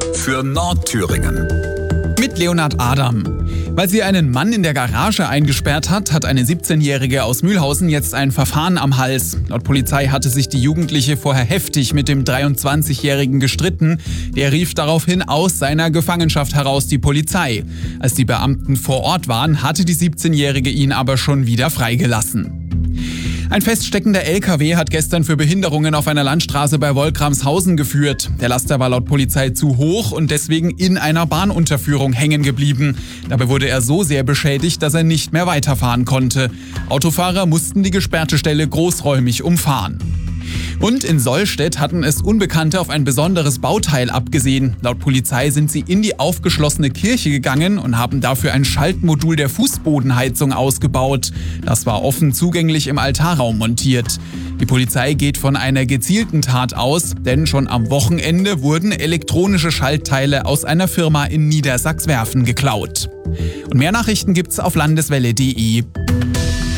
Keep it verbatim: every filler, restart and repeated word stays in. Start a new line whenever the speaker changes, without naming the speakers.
für Nordthüringen.
Mit Leonhard Adam. Weil sie einen Mann in der Garage eingesperrt hat, hat eine siebzehnjährige aus Mühlhausen jetzt ein Verfahren am Hals. Laut Polizei hatte sich die Jugendliche vorher heftig mit dem dreiundzwanzigjährigen gestritten. Der rief daraufhin aus seiner Gefangenschaft heraus die Polizei. Als die Beamten vor Ort waren, hatte die siebzehnjährige ihn aber schon wieder freigelassen. Ein feststeckender L K W hat gestern für Behinderungen auf einer Landstraße bei Wolkramshausen geführt. Der Laster war laut Polizei zu hoch und deswegen in einer Bahnunterführung hängen geblieben. Dabei wurde er so sehr beschädigt, dass er nicht mehr weiterfahren konnte. Autofahrer mussten die gesperrte Stelle großräumig umfahren. Und in Sollstedt hatten es Unbekannte auf ein besonderes Bauteil abgesehen. Laut Polizei sind sie in die aufgeschlossene Kirche gegangen und haben dafür ein Schaltmodul der Fußbodenheizung ausgebaut. Das war offen zugänglich im Altarraum montiert. Die Polizei geht von einer gezielten Tat aus, denn schon am Wochenende wurden elektronische Schaltteile aus einer Firma in Niedersachswerfen geklaut. Und mehr Nachrichten gibt's auf landeswelle punkt de.